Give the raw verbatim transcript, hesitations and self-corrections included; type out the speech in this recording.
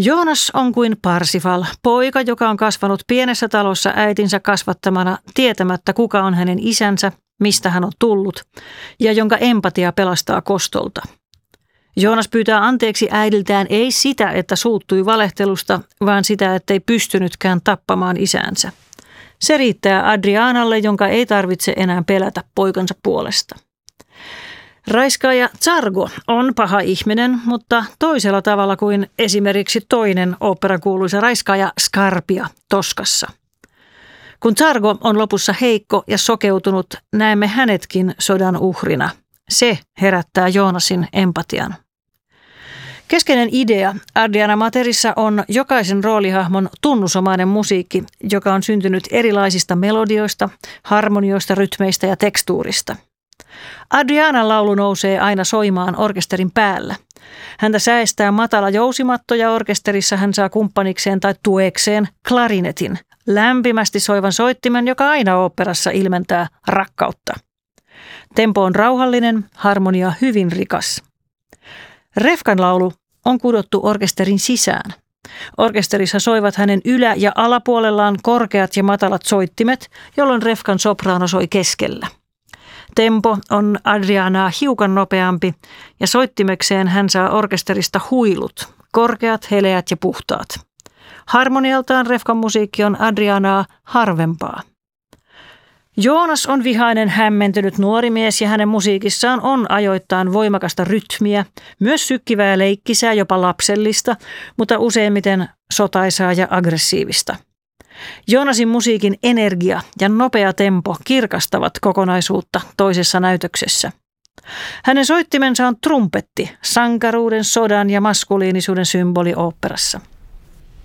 Joonas on kuin Parsifal, poika, joka on kasvanut pienessä talossa äitinsä kasvattamana tietämättä kuka on hänen isänsä, mistä hän on tullut ja jonka empatia pelastaa kostolta. Joonas pyytää anteeksi äidiltään ei sitä, että suuttui valehtelusta, vaan sitä, ettei pystynytkään tappamaan isäänsä. Se riittää Adrianalle, jonka ei tarvitse enää pelätä poikansa puolesta. Raiskaaja Zargo on paha ihminen, mutta toisella tavalla kuin esimerkiksi toinen oopperakuuluisa raiskaaja Scarpia Toskassa. Kun Zargo on lopussa heikko ja sokeutunut, näemme hänetkin sodan uhrina. Se herättää Joonasin empatian. Keskeinen idea Adriana Materissa on jokaisen roolihahmon tunnusomainen musiikki, joka on syntynyt erilaisista melodioista, harmonioista, rytmeistä ja tekstuurista. Adrianan laulu nousee aina soimaan orkesterin päällä. Häntä säestää matala jousimatto ja orkesterissa hän saa kumppanikseen tai tuekseen klarinetin, lämpimästi soivan soittimen, joka aina oopperassa ilmentää rakkautta. Tempo on rauhallinen, harmonia hyvin rikas. Refkan laulu on kudottu orkesterin sisään. Orkesterissa soivat hänen ylä- ja alapuolellaan korkeat ja matalat soittimet, jolloin Refkan sopraano soi keskellä. Tempo on Adrianaa hiukan nopeampi ja soittimekseen hän saa orkesterista huilut, korkeat, heleät ja puhtaat. Harmonialtaan Refkan musiikki on Adrianaa harvempaa. Joonas on vihainen, hämmentynyt nuori mies ja hänen musiikissaan on ajoittain voimakasta rytmiä, myös sykkivää ja leikkisää, jopa lapsellista, mutta useimmiten sotaisaa ja aggressiivista. Joonasin musiikin energia ja nopea tempo kirkastavat kokonaisuutta toisessa näytöksessä. Hänen soittimensa on trumpetti, sankaruuden, sodan ja maskuliinisuuden symboli oopperassa.